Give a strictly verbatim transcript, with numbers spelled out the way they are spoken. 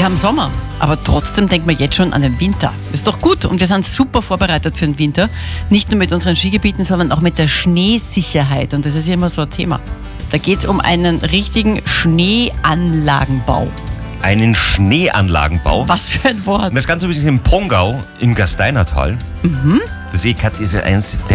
Wir haben Sommer, aber trotzdem denken wir jetzt schon an den Winter. Ist doch gut und wir sind super vorbereitet für den Winter. Nicht nur mit unseren Skigebieten, sondern auch mit der Schneesicherheit. Und das ist ja immer so ein Thema. Da geht es um einen richtigen Schneeanlagenbau. Einen Schneeanlagenbau. Was für ein Wort. Und das Ganze ist im Pongau im Gasteinertal. Mhm. Das E-Cut ist ja eins der